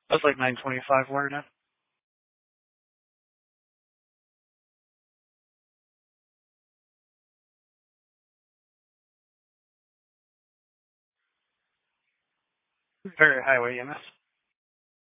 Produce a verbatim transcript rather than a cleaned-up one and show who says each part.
Speaker 1: That's like nine twenty-five where now. Very highway E M S.